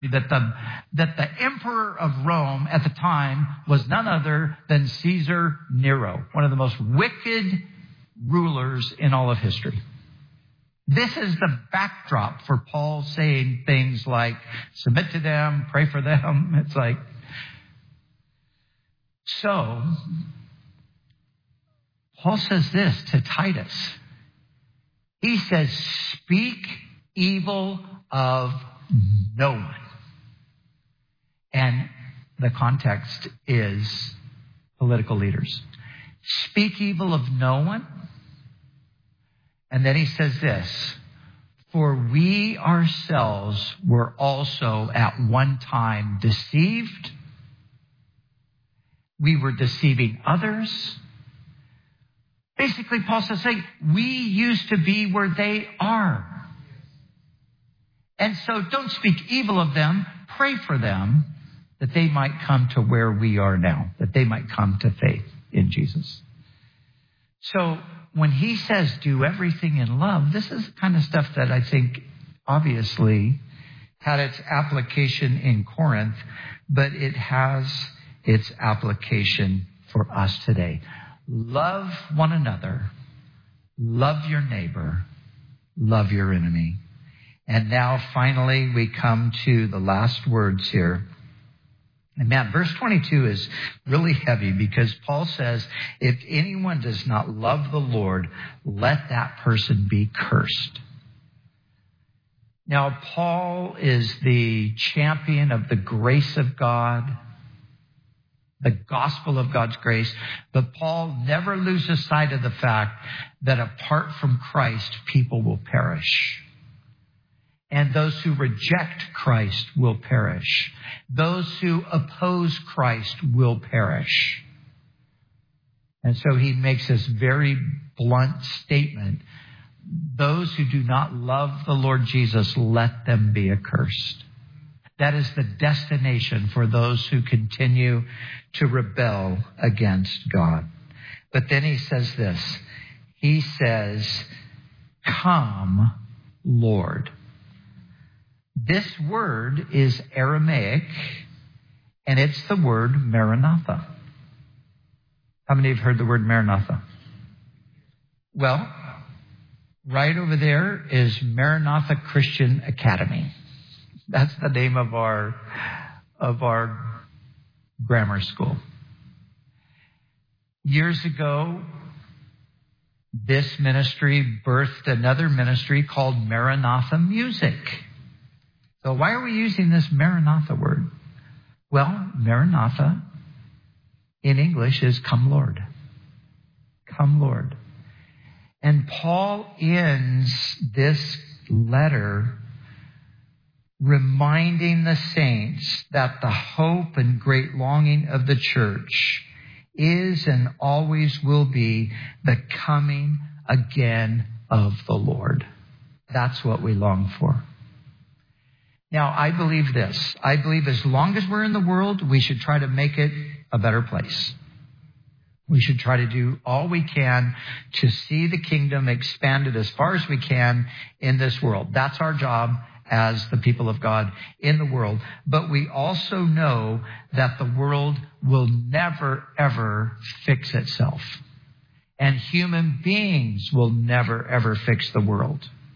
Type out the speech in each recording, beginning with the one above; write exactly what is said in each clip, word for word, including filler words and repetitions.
that the, that the emperor of Rome at the time was none other than Caesar Nero, one of the most wicked rulers in all of history. This is the backdrop for Paul saying things like, submit to them, pray for them. It's like, so Paul says this to Titus. He says, speak evil of no one. And the context is political leaders. Speak evil of no one. And then he says this, for we ourselves were also at one time deceived. We were deceiving others. Basically, Paul says, hey, we used to be where they are. And so don't speak evil of them. Pray for them that they might come to where we are now, that they might come to faith in Jesus. So when he says do everything in love, this is the kind of stuff that I think obviously had its application in Corinth, but it has its application for us today. Love one another. Love your neighbor. Love your enemy. And now finally we come to the last words here. And man, verse twenty-two is really heavy because Paul says, if anyone does not love the Lord, let that person be cursed. Now, Paul is the champion of the grace of God, the gospel of God's grace. But Paul never loses sight of the fact that apart from Christ, people will perish. And those who reject Christ will perish. Those who oppose Christ will perish. And so he makes this very blunt statement. Those who do not love the Lord Jesus, let them be accursed. That is the destination for those who continue to rebel against God. But then he says this. He says, come, Lord. This word is Aramaic, and it's the word Maranatha. How many have heard the word Maranatha? Well, right over there is Maranatha Christian Academy. That's the name of our, of our grammar school. Years ago, this ministry birthed another ministry called Maranatha Music. So why are we using this Maranatha word? Well, Maranatha in English is come Lord. Come Lord. And Paul ends this letter reminding the saints that the hope and great longing of the church is and always will be the coming again of the Lord. That's what we long for. Now, I believe this. I believe as long as we're in the world, we should try to make it a better place. We should try to do all we can to see the kingdom expanded as far as we can in this world. That's our job as the people of God in the world. But we also know that the world will never, ever fix itself. And human beings will never, ever fix the world.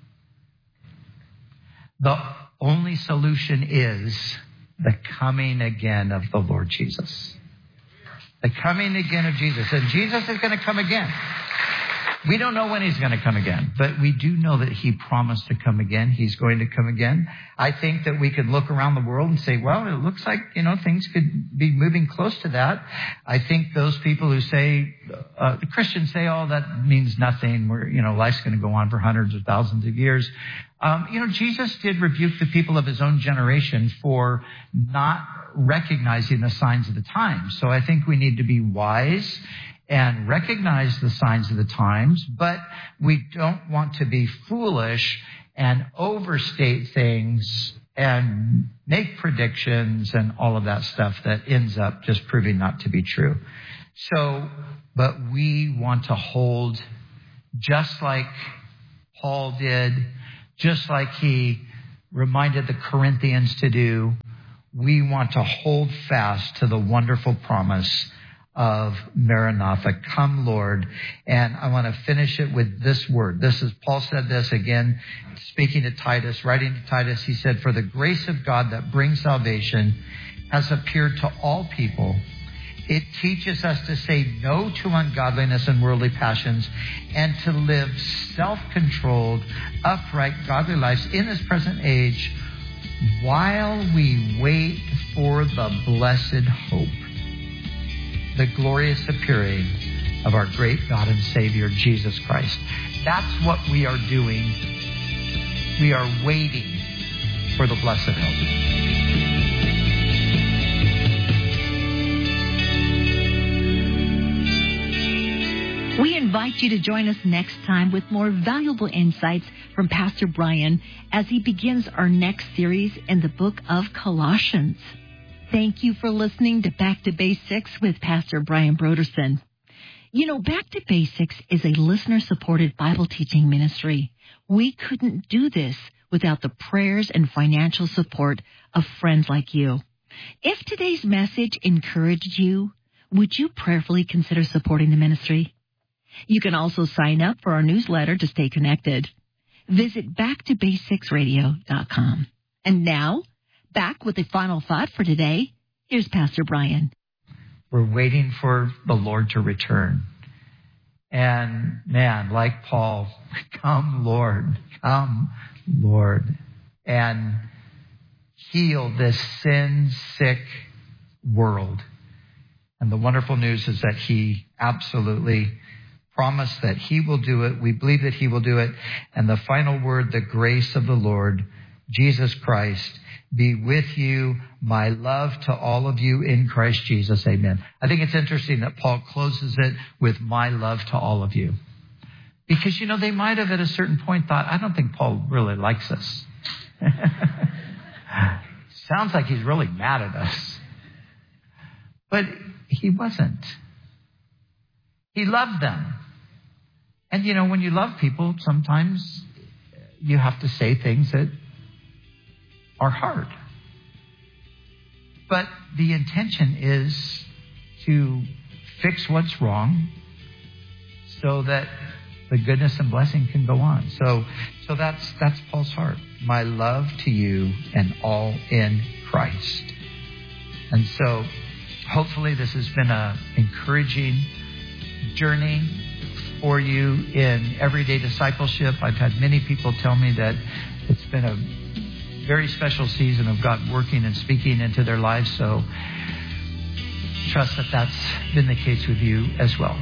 The only solution is the coming again of the Lord Jesus. The coming again of Jesus. And Jesus is going to come again. We don't know when he's going to come again, but we do know that he promised to come again. He's going to come again. I think that we could look around the world and say, well, it looks like, you know, things could be moving close to that. I think those people who say, uh, the Christians say, oh, that means nothing. We're, you know, life's going to go on for hundreds of thousands of years. Um, you know, Jesus did rebuke the people of his own generation for not recognizing the signs of the times. So I think we need to be wise and recognize the signs of the times, but we don't want to be foolish and overstate things and make predictions and all of that stuff that ends up just proving not to be true. So, but we want to hold just like Paul did, just like he reminded the Corinthians to do, we want to hold fast to the wonderful promise of Maranatha, come Lord. And I want to finish it with this word. This is, Paul said this again, speaking to Titus, writing to Titus, he said, for the grace of God that brings salvation has appeared to all people. It teaches us to say no to ungodliness and worldly passions and to live self-controlled, upright, godly lives in this present age while we wait for the blessed hope, the glorious appearing of our great God and Savior, Jesus Christ. That's what we are doing. We are waiting for the blessed hope. We invite you to join us next time with more valuable insights from Pastor Brian as he begins our next series in the book of Colossians. Thank you for listening to Back to Basics with Pastor Brian Brodersen. You know, Back to Basics is a listener-supported Bible teaching ministry. We couldn't do this without the prayers and financial support of friends like you. If today's message encouraged you, would you prayerfully consider supporting the ministry? You can also sign up for our newsletter to stay connected. Visit back to basics radio dot com. And now, back with the final thought for today. Here's Pastor Brian. We're waiting for the Lord to return. And man, like Paul, come Lord, come Lord, and heal this sin-sick world. And the wonderful news is that he absolutely promised that he will do it. We believe that he will do it. And the final word, the grace of the Lord, Jesus Christ, be with you. My love to all of you in Christ Jesus. Amen. I think it's interesting that Paul closes it with my love to all of you. Because, you know, they might have at a certain point thought, I don't think Paul really likes us. Sounds like he's really mad at us. But he wasn't. He loved them. And, you know, when you love people, sometimes you have to say things that are hard. But the intention is to fix what's wrong so that the goodness and blessing can go on. So so that's that's Paul's heart. My love to you and all in Christ. And so hopefully this has been an encouraging journey for you in everyday discipleship. I've had many people tell me that it's been a very special season of God working and speaking into their lives. So trust that that's been the case with you as well.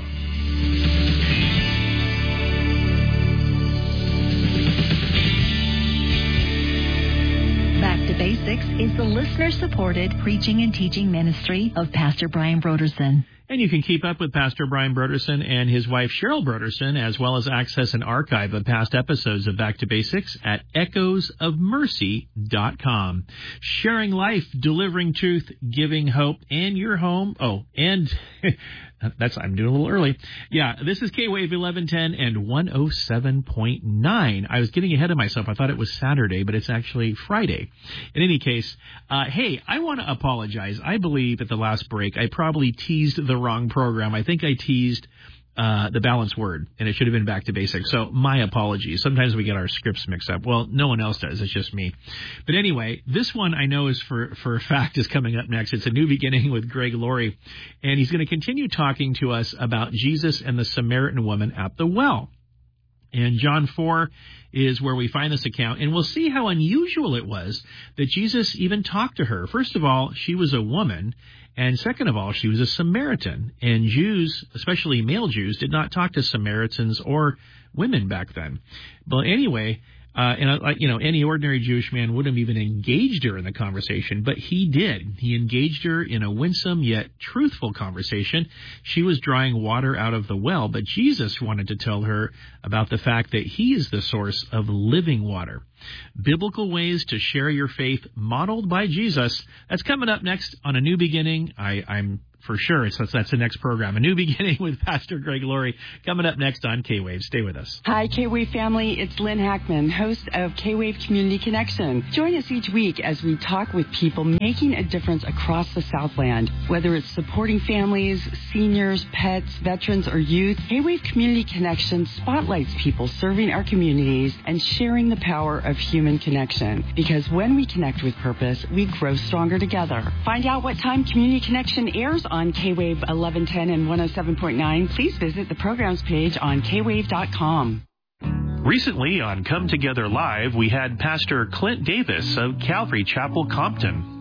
Back to Basics is the listener-supported preaching and teaching ministry of Pastor Brian Brodersen. And you can keep up with Pastor Brian Brodersen and his wife Cheryl Brodersen, as well as access an archive of past episodes of Back to Basics at echoes of mercy dot com. Sharing life, delivering truth, giving hope, and your home. Oh, and that's, I'm doing a little early. Yeah, this is K-Wave eleven ten and one oh seven point nine. I was getting ahead of myself. I thought it was Saturday, but it's actually Friday. In any case, uh, hey, I want to apologize. I believe at the last break, I probably teased the wrong program. I think I teased uh, the balanced word, and it should have been Back to Basics. So my apologies. Sometimes we get our scripts mixed up. Well, no one else does. It's just me. But anyway, this one I know is for, for a fact is coming up next. It's A New Beginning with Greg Laurie, and he's going to continue talking to us about Jesus and the Samaritan woman at the well. And John four is where we find this account, and we'll see how unusual it was that Jesus even talked to her. First of all, she was a woman, and second of all, she was a Samaritan. And Jews, especially male Jews, did not talk to Samaritans or women back then. But anyway, uh, and uh, you know, any ordinary Jewish man wouldn't have even engaged her in the conversation, but he did. He engaged her in a winsome yet truthful conversation. She was drawing water out of the well, but Jesus wanted to tell her about the fact that he is the source of living water. Biblical ways to share your faith modeled by Jesus. That's coming up next on A New Beginning. I, I'm for sure. It's, that's, that's the next program. A New Beginning with Pastor Greg Laurie coming up next on K-Wave. Stay with us. Hi, K-Wave family. It's Lynn Hackman, host of K-Wave Community Connection. Join us each week as we talk with people making a difference across the Southland. Whether it's supporting families, seniors, pets, veterans, or youth, K-Wave Community Connection spotlights people serving our communities and sharing the power of human connection. Because when we connect with purpose, we grow stronger together. Find out what time Community Connection airs on K-Wave eleven ten and one oh seven point nine. Please visit the programs page on K wave dot com. Recently on Come Together Live, we had Pastor Clint Davis of Calvary Chapel, Compton.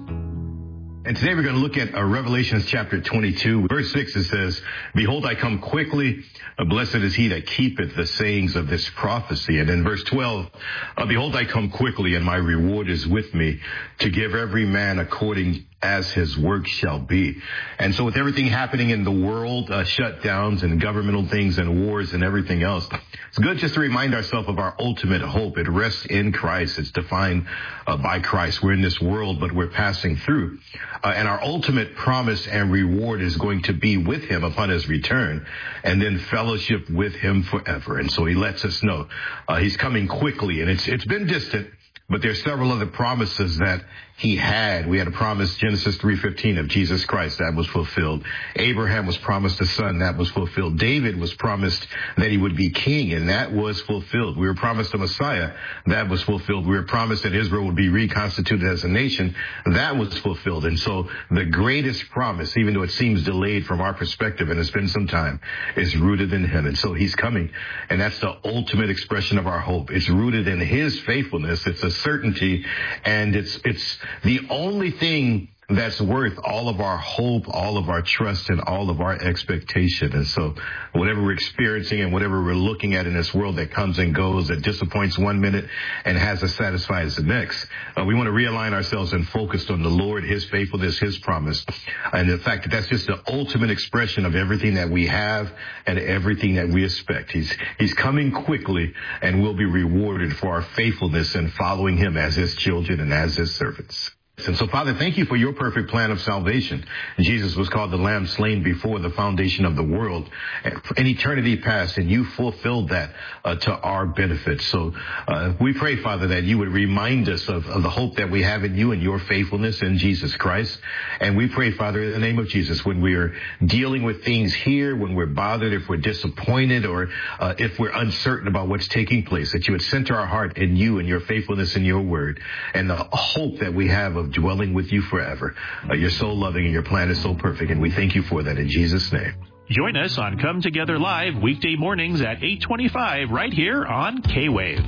And today we're going to look at uh, Revelation chapter twenty-two, verse six. It says, "Behold, I come quickly. Uh, blessed is he that keepeth the sayings of this prophecy." And in verse twelve, uh, "Behold, I come quickly, and my reward is with me, to give every man according as his work shall be." And so with everything happening in the world, uh, shutdowns and governmental things and wars and everything else, it's good just to remind ourselves of our ultimate hope. It rests in Christ. It's defined uh, by Christ. We're in this world, but we're passing through. Uh, and our ultimate promise and reward is going to be with him upon his return, and then fellowship with him forever. And so he lets us know uh, he's coming quickly, and it's it's been distant. But there's several other promises that he had. We had a promise, Genesis three fifteen, of Jesus Christ. That was fulfilled. Abraham was promised a son. That was fulfilled. David was promised that he would be king, and that was fulfilled. We were promised a Messiah. That was fulfilled. We were promised that Israel would be reconstituted as a nation. That was fulfilled. And so the greatest promise, even though it seems delayed from our perspective, and it's been some time, is rooted in him. And so he's coming, and that's the ultimate expression of our hope. It's rooted in his faithfulness. It's a certainty, and it's it's the only thing that's worth all of our hope, all of our trust, and all of our expectation. And so whatever we're experiencing and whatever we're looking at in this world that comes and goes, that disappoints one minute and has us satisfied as the next, uh, we want to realign ourselves and focus on the Lord, his faithfulness, his promise, and the fact that that's just the ultimate expression of everything that we have and everything that we expect. He's, he's coming quickly, and we'll be rewarded for our faithfulness in following him as his children and as his servants. And so, Father, thank you for your perfect plan of salvation. Jesus was called the Lamb slain before the foundation of the world in eternity past, and you fulfilled that uh, to our benefit. So uh, we pray, Father, that you would remind us of, of the hope that we have in you and your faithfulness in Jesus Christ. And we pray, Father, in the name of Jesus, when we are dealing with things here, when we're bothered, if we're disappointed, or uh, if we're uncertain about what's taking place, that you would center our heart in you and your faithfulness in your word, and the hope that we have of dwelling with you forever. Uh, you're so loving, and your plan is so perfect, and we thank you for that in Jesus' name. Join us on Come Together Live weekday mornings at eight twenty-five right here on K-Wave.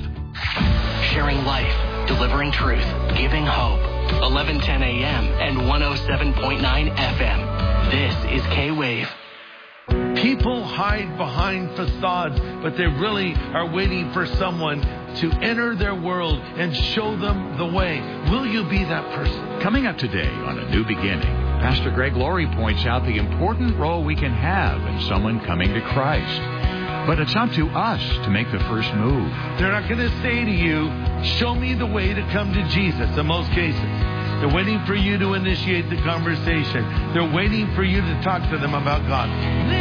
Sharing life, delivering truth, giving hope. eleven ten a.m. and one oh seven point nine F M. This is K-Wave. People hide behind facades, but they really are waiting for someone to enter their world and show them the way. Will you be that person? Coming up today on A New Beginning, Pastor Greg Laurie points out the important role we can have in someone coming to Christ. But it's up to us to make the first move. They're not going to say to you, show me the way to come to Jesus in most cases. They're waiting for you to initiate the conversation. They're waiting for you to talk to them about God.